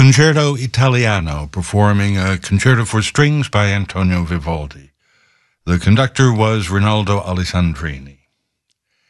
Concerto Italiano, performing a concerto for strings by Antonio Vivaldi. The conductor was Rinaldo Alessandrini.